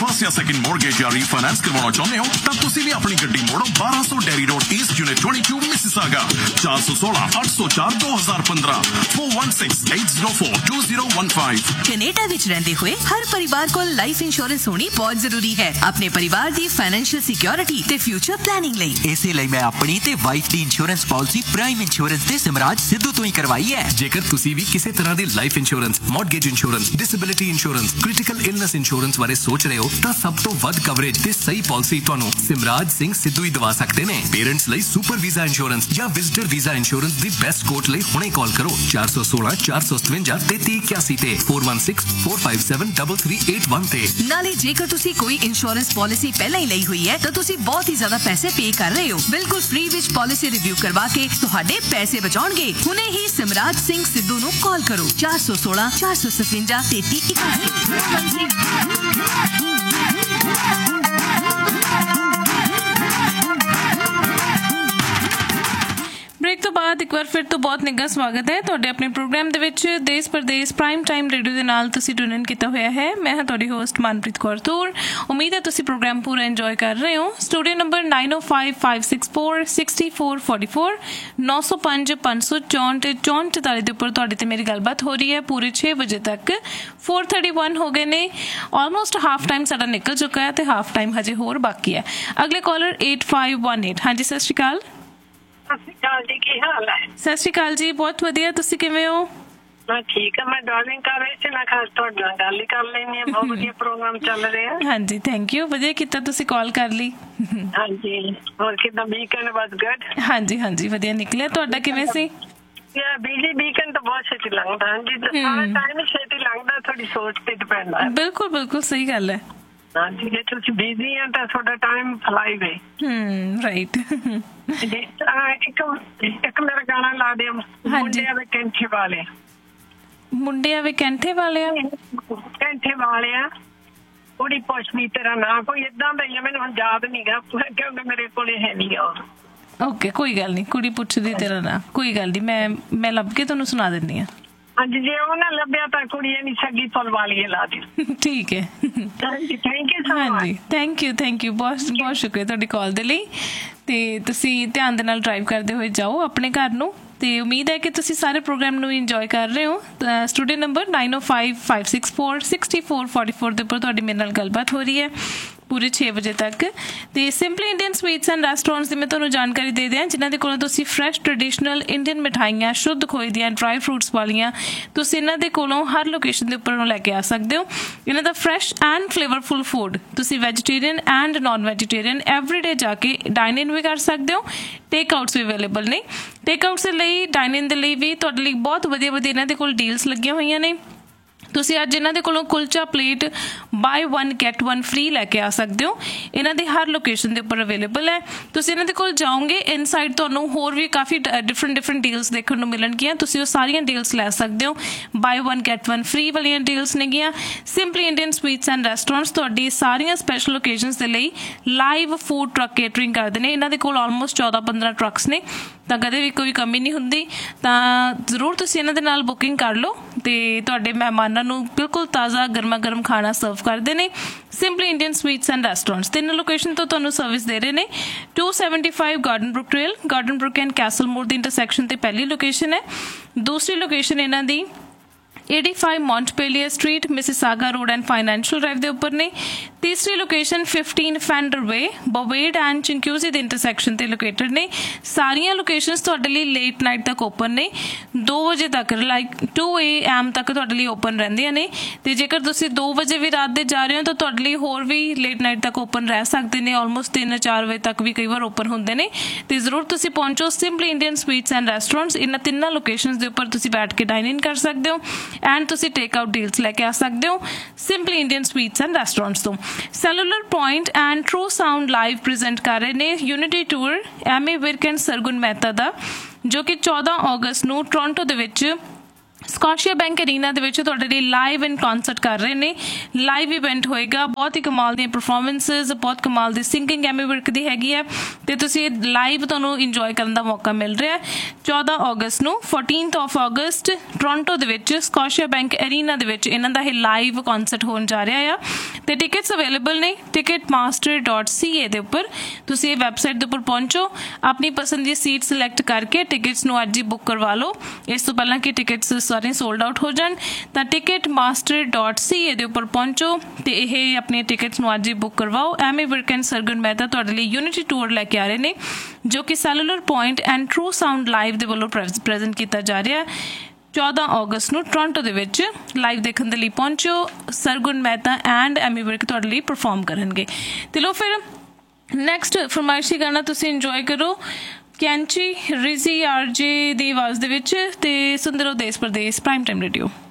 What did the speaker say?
First या second mortgage या refinance करवाना चाहते हो तब तुसी भी अपनी गड्डी मोड़ो 1200 dairy road east unit 22 Mississauga 416-804-2015 4168042015। Canada विच रहंदे हुए हर परिवार को लाइफ इंश्योरेंस होनी बहुत जरूरी है अपने परिवार दी फाइनेंशियल सिक्योरिटी ते फ्यूचर प्लानिंग लई। इसे लई मैं अपनी ते वाइफ दी इंश्योरेंस पॉलिसी प्राइम इंश्योरेंस ते सिमराज सिद्धू तो ही करवाई है। जेकर तुसी भी किसी तरह दी life insurance, mortgage insurance, disability insurance, critical illness insurance बारे सोच रहे हो तो सब तो वध कवरेज ते सही पॉलिसी ਤੁਹਾਨੂੰ सिमराज सिंह सिद्धू ही दवा सकते ने। पेरेंट्स ਲਈ सुपर वीजा इंश्योरेंस या visitor visa insurance the best coat ਲਈ ਹੁਣੇ ਕਾਲ ਕਰੋ 416-457-3381 ਤੇ 4164573381 ਤੇ। ਨਾਲੇ ਜੇਕਰ ਤੁਸੀਂ ਕੋਈ ਇੰਸ਼ੋਰੈਂਸ ਪਾਲਿਸੀ ਪਹਿਲਾਂ ਹੀ ਲਈ ਹੋਈ ਹੈ ਤਾਂ ਤੁਸੀਂ ਬਹੁਤ ਹੀ ਜ਼ਿਆਦਾ ਪੈਸੇ ਪੇ ਕਰ ਰਹੇ ਹੋ। ਬਿਲਕੁਲ ਫ੍ਰੀ ਵਿੱਚ ਪਾਲਿਸੀ ਰਿਵਿਊ ਕਰਵਾ ਕੇ ਤੁਹਾਡੇ ਪੈਸੇ ਬਚਾਉਣਗੇ। ਹੁਣੇ ਹੀ ਸਿਮਰਾਜ ਸਿੰਘ ਸਿੱਧੂ ਨੂੰ ਕਾਲ ਕਰੋ 416-457-3381। ब्रेक तो बाद एक बार फिर तो बहुत निੱਘਾ ਸਵਾਗਤ ਹੈ ਤੁਹਾਡੇ ਆਪਣੇ ਪ੍ਰੋਗਰਾਮ ਦੇ ਵਿੱਚ ਦੇਸ਼ ਪ੍ਰਦੇਸ਼ ਪ੍ਰਾਈਮ ਟਾਈਮ ਰੇਡੀਓ ਦੇ ਨਾਲ ਤੁਸੀਂ ਟਿਊਨ ਇਨ ਕੀਤਾ ਹੋਇਆ ਹੈ। ਮੈਂ ਹਾਂ ਤੁਹਾਡੀ ਹੋਸਟ ਮਨਪ੍ਰੀਤ ਕੌਰ ਤੂਰ। ਉਮੀਦ ਹੈ ਤੁਸੀਂ ਪ੍ਰੋਗਰਾਮ ਪੂਰਾ ਇੰਜੋਏ ਕਰ ਰਹੇ ਹੋ। ਸਟੂਡੀਓ ਨੰਬਰ 9055646444 9055646444 ਦੇ ਉੱਪਰ ਤੁਹਾਡੇ ਤੇ ਮੇਰੀ ਗੱਲਬਾਤ ਹੋ ਰਹੀ ਹੈ ਪੂਰੇ 6 ਵਜੇ ਤੱਕ। 4:31 ਹੋ ਗਏ ਨੇ, ਆਲਮੋਸਟ ਹਾਫ ਟਾਈਮ ਸਾਡਾ ਨਿਕਲ ਚੁੱਕਾ ਹੈ ਤੇ ਹਾਫ ਟਾਈਮ ਹਜੇ ਹੋਰ ਬਾਕੀ ਹੈ। ਅਗਲੇ ਕਾਲਰ 8518। ਹਾਂਜੀ ਸਤਿ ਸ਼੍ਰੀ ਅਕਾਲ। ਸਤਿ ਸ਼੍ਰੀ ਅਕਾਲ ਜੀ, ਕੀ ਹਾਲ ਹੈ? ਸਤਿ ਸ਼੍ਰੀ ਅਕਾਲ ਜੀ, ਬਹੁਤ ਵਧੀਆ, ਤੁਸੀਂ ਕਿਵੇਂ ਹੋ? ਮੈਂ ਠੀਕ ਹਾਂ। ਮੈਂ ਡਾਰਲਿੰਗ ਕਰ ਰਹੀ ਸੀ, ਮੈਂ ਖਾਸ ਤੁਹਾਡੇ ਨਾਲ ਗੱਲ ਹੀ ਕਰ ਲੈਣੀ ਹੈ। ਬਹੁਤ ਵਧੀਆ ਪ੍ਰੋਗਰਾਮ ਚੱਲ ਰਿਹਾ। ਹਾਂਜੀ, ਥੈਂਕ ਯੂ, ਵਧੀਆ ਕੀਤਾ ਤੁਸੀਂ ਕਾਲ ਕਰ ਲਈ। ਹਾਂਜੀ, ਹੋਰ ਕਿਦਾਂ? Weekend was good? ਹਾਂਜੀ ਹਾਂਜੀ, ਵਧੀਆ ਨਿਕਲਿਆ। ਤੁਹਾਡਾ ਕਿਵੇਂ ਸੀ? ਬਿਜੀ ਵੀਕਐਂਡ ਤਾਂ ਬਹੁਤ ਛੇਤੀ ਲੰਘਦਾ। ਹਾਂਜੀ, ਸਾਰਾ ਟਾਈਮ ਹੀ ਛੇਤੀ ਲੰਘਦਾ, ਤੁਹਾਡੀ ਸੋਚ ਤੇ ਡਿਪੈਂਡ ਹੈ। ਬਿਲਕੁਲ ਬਿਲਕੁਲ ਸਹੀ ਗੱਲ ਹੈ। ਹਾਂਜੀ, ਜੇ ਤੁਸੀਂ ਬਿਜ਼ੀ ਆ ਤਾਂ ਤੁਹਾਡਾ ਟਾਈਮ ਫਲਾਈ ਵੇ। ਰਾਈਟ। ਇੱਕ ਮੇਰਾ ਗਾਣਾ ਲਾ ਦਿਓ, ਮੁੰਡਿਆਂ ਦੇ ਕੈਂਠੇ ਵਾਲੇ। ਮੁੰਡਿਆਂ ਦੇ ਕੈਂਠੇ ਵਾਲਿਆ, ਕੈਂਠੇ ਵਾਲਿਆ ਕੁੜੀ ਪੁੱਛਦੀ ਤੇਰਾ ਨਾਂ, ਕੋਈ ਏਦਾਂ ਦਾ ਹੀ ਆ, ਮੈਨੂੰ ਹੁਣ ਯਾਦ ਨੀ ਗਾ ਕਿਉਂਕਿ ਮੇਰੇ ਕੋਲ ਹੈ ਨੀ ਗਾ। ਓਕੇ, ਕੋਈ ਗੱਲ ਨੀ, ਕੁੜੀ ਪੁੱਛਦੀ ਤੇਰਾ ਨਾਂ, ਕੋਈ ਗੱਲ ਨੀ, ਮੈਂ ਲੱਭ ਕੇ ਤੁਹਾਨੂੰ ਸੁਣਾ ਦਿੰਦੀ ਹਾਂ। ਹਾਂਜੀ, ਜੇ ਉਹ ਨਾ ਲੱਭਿਆ ਤਾਂ ਕੁੜੀ ਨਹੀਂ ਸੱਗੀ ਫੁੱਲ ਵਾਲੀਏ ਲਾ ਦਿਓ। ਠੀਕ ਹੈ। ਹਾਂਜੀ, ਥੈਂਕ ਯੂ ਸੋ ਮਚ। ਹਾਂਜੀ, ਥੈਂਕ ਯੂ ਬਹੁਤ ਬਹੁਤ ਸ਼ੁਕਰੀਆ ਤੁਹਾਡੀ ਕਾਲ ਦੇ ਲਈ। ਤੇ ਤੁਸੀਂ ਧਿਆਨ ਦੇ ਨਾਲ ਡਰਾਈਵ ਕਰਦੇ ਹੋਏ ਜਾਓ ਆਪਣੇ ਘਰ ਨੂੰ। ਤੇ ਉਮੀਦ ਹੈ ਕਿ ਤੁਸੀਂ ਸਾਰੇ ਪ੍ਰੋਗਰਾਮ ਨੂੰ ਇੰਜੋਏ ਕਰ ਰਹੇ ਹੋ। ਸਟੂਡੀਓ ਨੰਬਰ 9055646444 ਦੇ ਉੱਪਰ ਤੁਹਾਡੀ ਮੇਰੇ ਨਾਲ ਗੱਲਬਾਤ ਹੋ ਰਹੀ ਹੈ ਪੂਰੇ 6 ਵਜੇ ਤੱਕ। ਤੇ simply Indian sweets and restaurants ਦੀ ਮੈਂ ਤੁਹਾਨੂੰ ਜਾਣਕਾਰੀ ਦੇ ਦਿਆਂ ਜਿਨ੍ਹਾਂ ਦੇ ਕੋਲੋਂ ਤੁਸੀਂ ਫਰੈਸ਼ ਟ੍ਰੈਡੀਸ਼ਨਲ ਇੰਡੀਅਨ ਮਿਠਾਈਆਂ, ਸ਼ੁੱਧ ਖੋਏ ਦੀਆਂ, ਡਰਾਈ ਫਰੂਟਸ ਵਾਲੀਆਂ ਤੁਸੀਂ ਇਹਨਾਂ ਦੇ ਕੋਲੋਂ ਹਰ ਲੋਕੇਸ਼ਨ ਦੇ ਉੱਪਰ ਨੂੰ ਲੈ ਕੇ ਆ ਸਕਦੇ ਹੋ। ਇਹਨਾਂ ਦਾ ਫਰੈਸ਼ ਐਂਡ ਫਲੇਵਰਫੁਲ ਫੂਡ ਤੁਸੀਂ vegetarian and non vegetarian everyday ਜਾ ਕੇ ਡਾਈਨ ਇਨ ਵੀ ਕਰ ਸਕਦੇ ਹੋ। ਟੇਕ ਆਊਟਸ ਵੀ ਅਵੇਲੇਬਲ ਨੇ। ਟੇਕ ਆਊਟਸ ਦੇ ਲਈ, ਡਾਈਨ ਇਨ ਦੇ ਲਈ ਵੀ ਤੁਹਾਡੇ ਲਈ ਬਹੁਤ ਵਧੀਆ ਵਧੀਆ ਇਹਨਾਂ ਦੇ ਕੋਲ ਡੀਲਸ ਲੱਗੀਆਂ ਹੋਈਆਂ ਨੇ। ਤੁਸੀਂ ਅੱਜ ਇਹਨਾਂ ਦੇ ਕੋਲੋਂ kulcha plate bye 1 get 1 free ਲੈ ਕੇ ਆ ਸਕਦੇ ਹੋ। ਇਹਨਾਂ ਦੀ ਹਰ ਲੋਕੇਸ਼ਨ ਦੇ ਉੱਪਰ ਅਵੇਲੇਬਲ ਹੈ। ਤੁਸੀਂ ਇਹਨਾਂ ਦੇ ਕੋਲ ਜਾਓਗੇ, ਇਨਸਾਈਡ ਤੁਹਾਨੂੰ ਹੋਰ ਵੀ ਕਾਫੀ ਡਿਫਰੈਂਟ ਡੀਲਸ ਦੇਖਣ ਨੂੰ ਮਿਲਣਗੀਆਂ। ਤੁਸੀਂ ਉਹ ਸਾਰੀਆਂ ਡੀਲਸ ਲੈ ਸਕਦੇ ਹੋ। ਬਾਏ 1 ਗੈਟ 1 ਫ੍ਰੀ ਵਾਲੀਆਂ ਡੀਲਸ ਨੇਗੀਆਂ। Simply Indian sweets and restaurants ਤੁਹਾਡੀ ਸਾਰੀਆਂ ਸਪੈਸ਼ਲ ਓਕੇਜ਼ਨਸ ਦੇ ਲਈ ਲਾਈਵ ਫੂਡ ਟਰੱਕ ਕੇਟਰਿੰਗ ਕਰਦੇ ਨੇ। ਇਹਨਾਂ ਦੇ ਕੋਲ ਆਲਮੋਸਟ 14-15 ਟਰੱਕਸ ਨੇ, ਤਾਂ ਕਦੇ ਵੀ ਕੋਈ ਕਮੀ ਨਹੀਂ ਹੁੰਦੀ। ਤਾਂ ਜ਼ਰੂਰ ਤੁਸੀਂ ਇਹਨਾਂ ਦੇ ਨਾਲ ਬੁਕਿੰਗ ਕਰ ਲਓ ਤੇ ਤੁਹਾਡੇ ਮਹਿਮਾਨਾਂ ਨੂੰ ਬਿਲਕੁਲ ਤਾਜ਼ਾ ਗਰਮਾ ਗਰਮ ਖਾਣਾ ਸਰਵ ਕਰਦੇ ਨੇ। Simply Indian sweets and restaurants 3 location ਤੋਂ ਤੁਹਾਨੂੰ ਸਰਵਿਸ ਦੇ ਰਹੇ ਨੇ। 275 garden Brook trail, garden Brook and Castell ਮੋੜ ਦੀ ਇੰਟਰਸੈਕਸ਼ਨ ਤੇ ਪਹਿਲੀ ਲੋਕੇਸ਼ਨ ਹੈ। ਦੂਸਰੀ ਲੋਕੇਸ਼ਨ ਇਹਨਾਂ ਦੀ 85 ਮੌਂਟਪੇਲੀਅਰ street, Mississauga road and financial drive ਦੇ ਉੱਪਰ ਨੇ। ਤੀਸਰੀ ਲੋਕੇਸ਼ਨ 15 ਫੈਂਡਰ ਵੇ, ਬਵੇਡ ਐਂਡ ਚਿੰਕਿਊਜ਼ੀ ਦੇ ਇੰਟਰਸੈਕਸ਼ਨ ਤੇ ਲੋਕੇਟਡ ਨੇ। ਸਾਰੀਆਂ ਲੋਕੇਸ਼ਨਸ ਤੁਹਾਡੇ ਲਈ ਲੇਟ ਨਾਈਟ ਤੱਕ ਓਪਨ ਨੇ, 2 ਵਜੇ ਤੱਕ, ਲਾਈਕ 2 AM ਤੱਕ ਤੁਹਾਡੇ ਲਈ ਓਪਨ ਰਹਿੰਦੀਆਂ ਨੇ। ਤੇ ਜੇਕਰ ਤੁਸੀਂ 2 ਵਜੇ ਵੀ ਰਾਤ ਦੇ ਜਾ ਰਹੇ ਹੋ ਤਾਂ ਤੁਹਾਡੇ ਲਈ ਹੋਰ ਵੀ ਲੇਟ ਨਾਈਟ ਤੱਕ ਓਪਨ ਰਹਿ ਸਕਦੇ ਨੇ। ਆਲਮੋਸਟ 3-4 ਵਜੇ ਤੱਕ ਵੀ ਕਈ ਵਾਰ ਓਪਨ ਹੁੰਦੇ ਨੇ। ਤੇ ਜ਼ਰੂਰ ਤੁਸੀਂ ਪਹੁੰਚੋ simply Indian sweets and restaurants. ਇਹਨਾਂ 3 ਲੋਕੇਸ਼ਨਸ ਦੇ ਉੱਪਰ ਤੁਸੀਂ ਬੈਠ ਕੇ ਡਾਈਨ ਇਨ ਕਰ ਸਕਦੇ ਹੋ ਐਂਡ ਤੁਸੀਂ ਟੇਕ ਆਊਟ ਡੀਲਸ ਲੈ ਕੇ ਆ ਸਕਦੇ ਹੋ simply Indian sweets and restaurants ਤੋਂ। Cellular point and true sound live present ਕਰ ਰਹੇ ਨੇ unity tour MA Virk and Sargun Mehta ਦਾ, ਜੋ ਕਿ 14 ਅਗਸਤ ਨੂੰ ਟੋਰਾਂਟੋ ਦੇ ਵਿੱਚ ਸਕੋਸ਼ੀਆ ਬੈਂਕ ਅਰੀਨਾ ਦੇ ਵਿੱਚ ਤੁਹਾਡੇ ਲਈ ਲਾਈਵ ਐਂਡ ਕਨਸਰਟ ਕਰ ਰਹੇ ਨੇ। ਲਾਈਵ ਇਵੈਂਟ ਹੋਏਗਾ, ਬਹੁਤ ਹੀ ਕਮਾਲ ਦੀਆਂ ਪਰਫਾਰਮੈਂਸਿਸ, ਬਹੁਤ ਕਮਾਲ ਦੀ ਸਿੰਗਿੰਗ ਐਮੀ ਵਿਰਕ ਦੀ ਹੈਗੀ ਹੈ ਤੇ ਤੁਸੀਂ ਲਾਈਵ ਤੁਹਾਨੂੰ ਇੰਜੋਏ ਕਰਨ ਦਾ ਮੌਕਾ ਮਿਲ ਰਿਹਾ। 14 ਅਗਸਤ ਨੂੰ 14th of August ਟੋਰਾਂਟੋ ਦੇ ਵਿੱਚ ਸਕੋਸ਼ੀਆ ਬੈਂਕ ਅਰੀਨਾ ਦੇ ਵਿੱਚ ਇਹਨਾਂ ਦਾ ਇਹ ਲਾਈਵ ਕਨਸਰਟ ਹੋਣ ਜਾ ਰਿਹਾ ਆ ਤੇ ਟਿਕਟਸ ਅਵੇਲੇਬਲ ਨੇ ticketmaster.ca ਦੇ ਉੱਪਰ। ਤੁਸੀਂ ਇਹ ਵੈਬਸਾਈਟ ਦੇ ਉੱਪਰ ਪਹੁੰਚੋ, ਆਪਣੀ ਪਸੰਦ ਦੀ ਸੀਟ ਸਿਲੈਕਟ ਕਰਕੇ ਟਿਕਟਸ ਨੂੰ ਅੱਜ ਹੀ ਬੁੱਕ ਕਰਵਾ ਲਓ, ਇਸ ਤੋਂ ਪਹਿਲਾਂ ਕਿ ਟਿਕਟਸ ਸਾਰੇ ਸੋਲਡ ਆਊਟ ਹੋ ਜਾਣ। ਤਾਂ ticketmaster.ca ਦੇ ਉੱਪਰ ਪਹੁੰਚੋ ਤੇ ਇਹ ਆਪਣੇ ਟਿਕਟਸ ਨੂੰ ਅੱਜ ਹੀ ਬੁੱਕ ਕਰਵਾਓ। ਐਮੀ ਵਿਰਕ ਐਂਡ ਸਰਗੁਣ ਮਹਿਤਾ ਤੁਹਾਡੇ ਲਈ ਯੂਨਿਟੀ ਟੂਰ ਲੈ ਕੇ ਆ ਰਹੇ ਨੇ ਜੋ ਕਿ cellular point and true sound live ਦੇ ਵੱਲੋਂ ਪ੍ਰੈਜ਼ੈਂਟ ਕੀਤਾ ਜਾ ਰਿਹਾ। 14 ਅਗਸਤ ਨੂੰ ਟੋਰਾਂਟੋ ਦੇ ਵਿੱਚ ਲਾਈਵ ਦੇਖਣ ਦੇ ਲਈ ਪਹੁੰਚੋ। ਸਰਗੁਣ ਮਹਿਤਾ ਐਂਡ ਐਮੀ ਵਿਰਕ ਤੁਹਾਡੇ ਲਈ ਪਰਫਾਰਮ ਕਰਨਗੇ। ਤੇ ਲੋ ਫਿਰ ਨੈਕਸਟ ਫਰਮਾਇਸ਼ੀ ਗਾਣਾ ਤੁਸੀਂ ਇੰਜੋਏ ਕਰੋ, ਕੈਂਚੀ ਰਿਜ਼ੀ ਆਰਜੇ ਦੀ ਆਵਾਜ਼ ਦੇ ਵਿੱਚ ਤੇ ਸੁੰਦਰ ਦੇਸ ਪ੍ਰਦੇਸ ਪ੍ਰਾਈਮ ਟਾਈਮ ਰੇਡੀਓ।